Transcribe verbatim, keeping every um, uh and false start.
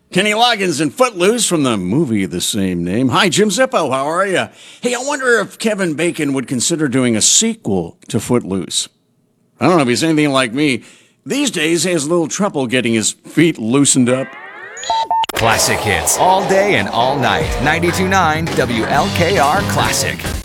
Kenny Loggins in Footloose from the movie of the same name. Hi, Jim Zippo. How are you? Hey, I wonder if Kevin Bacon would consider doing a sequel to Footloose. I don't know if he's anything like me. These days, he has a little trouble getting his feet loosened up. Classic hits all day and all night. ninety-two point nine W L K R Classic.